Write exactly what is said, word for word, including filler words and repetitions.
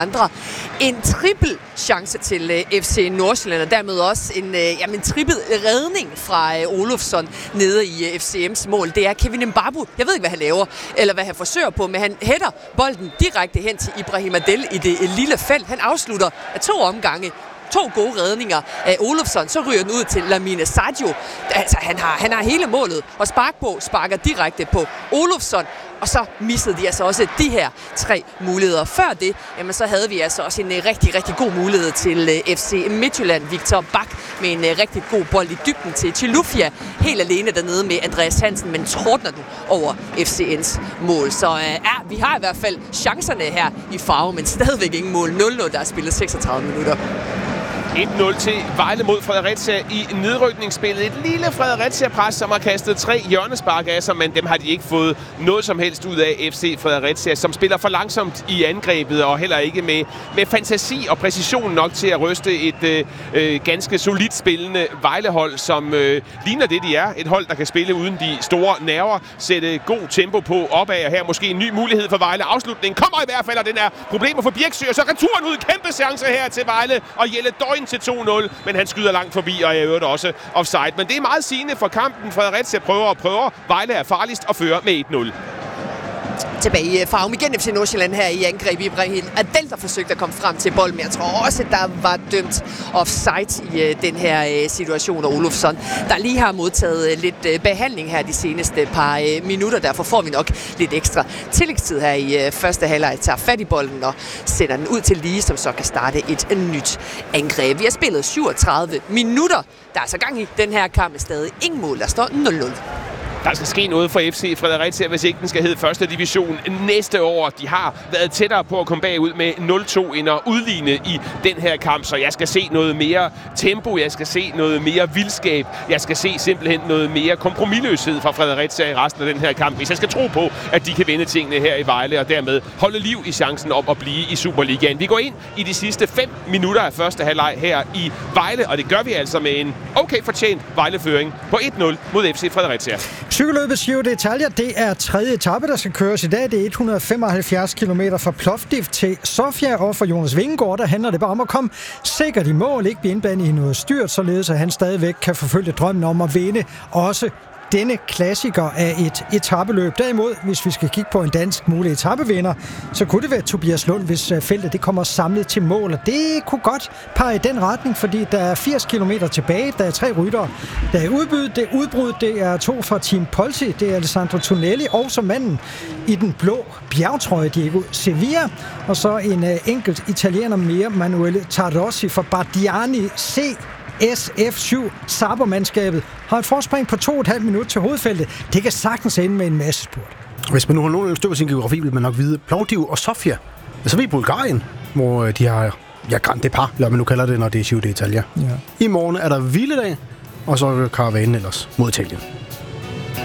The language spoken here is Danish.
andre. En trippel chance til øh, F C Nordsjælland, og dermed også en, øh, jamen, en trippel redning fra øh, Olofsson nede i øh, F C M's mål. Det er Kevin Mbabu. Jeg ved ikke, hvad han laver, eller hvad han forsøger på, men han hætter bolden direkte hen til Ibrahim Adel i det øh, lille felt. Han afslutter af to omgange. To gode redninger af Olofsson, så ryger den ud til Lamine Sadio. Altså, han har, han har hele målet, og spark på sparker direkte på Olofsson. Og så missede de altså også de her tre muligheder. Før det, jamen, så havde vi altså også en uh, rigtig, rigtig god mulighed til uh, F C Midtjylland. Victor Bak med en uh, rigtig god bold i dybden til Chilufya. Helt alene dernede med Andreas Hansen, men tordner den over F C N's mål. Så uh, ja, vi har i hvert fald chancerne her i farve, men stadigvæk ingen mål. nul nul, der er spillet seksogtredive minutter. et nul til Vejle mod Fredericia i nedrykningsspillet. Et lille Fredericia-pres, som har kastet tre hjørnespark af sig, men dem har de ikke fået noget som helst ud af. F C Fredericia, som spiller for langsomt i angrebet, og heller ikke med, med fantasi og præcision nok til at ryste et øh, ganske solidt spillende Vejlehold, som øh, ligner det, de er. Et hold, der kan spille uden de store nerver, sætte god tempo på opad, og her måske en ny mulighed for Vejle. Afslutningen kommer i hvert fald, og den er problemer for Birksø, og så returen ud. Kæmpe chance her til Vejle, og Jelle Døgn til to nul, men han skyder langt forbi, og jeg øvrigt også offside. Men det er meget sigende for kampen. Fredericia prøver og prøver. Vejle er farligst og fører med et nul. Tilbage i farven igen F C Nordsjælland her i angreb. Ibrahim Adel, der forsøgte at komme frem til bolden, men jeg tror også, at der var dømt offside i uh, den her uh, situation. Og Olofsson, der lige har modtaget uh, lidt uh, behandling her de seneste par uh, minutter. Derfor får vi nok lidt ekstra tillægstid her i uh, første halvleg. Tager fat i bolden og sender den ud til Lige, som så kan starte et nyt angreb. Vi har spillet syvogtredive minutter. Der er så gang i den her kamp, stadig ingen mål. Der står nul nul. Der skal ske noget for F C Fredericia, hvis ikke den skal hedde første division næste år. De har været tættere på at komme bagud med nul to end at udligne i den her kamp. Så jeg skal se noget mere tempo, jeg skal se noget mere vildskab, jeg skal se simpelthen noget mere kompromisløshed fra Fredericia i resten af den her kamp, hvis jeg skal tro på, at de kan vinde tingene her i Vejle og dermed holde liv i chancen om at blive i Superligaen. Vi går ind i de sidste fem minutter af første halvleg her i Vejle, og det gør vi altså med en okay fortjent Vejleføring på et nul mod F C Fredericia. Cykelløbet Giro d'Italia, det er tredje etape, der skal køres i dag. Det er et hundrede og femoghalvfjerds kilometer fra Plovdiv til Sofia, og for Jonas Vingegaard, der handler det bare om at komme sikkert i mål, ikke blive indblandet i noget styrt, således at han stadigvæk kan forfølge drømmen om at vinde også denne klassiker af et etapeløb. Derimod, hvis vi skal kigge på en dansk mulig etapevinder, så kunne det være Tobias Lund, hvis feltet det kommer samlet til mål. Og det kunne godt pege i den retning, fordi der er firs kilometer tilbage. Der er tre ryttere. Der er udbud, det er udbrud, det er to fra Team Polsi, det er Alessandro Tonelli, og så manden i den blå bjergtrøje, Diego Sevilla, og så en uh, enkelt italiener mere, Manuele Tarossi fra Bardiani C. S F syv Saber-mandskabet har et forspring på to og et halvt minut til hovedfeltet. Det kan sagtens ende med en masse spurt. Hvis man nu har nogen styr på sin geografi, vil man nok vide Plovdiv og Sofia. Så er vi i Bulgarien, hvor de har ja, Grand Depart, eller man nu kalder det, når det er Giro d'Italia. Ja. I morgen er der hviledag, og så er karavanen ellers mod Italien.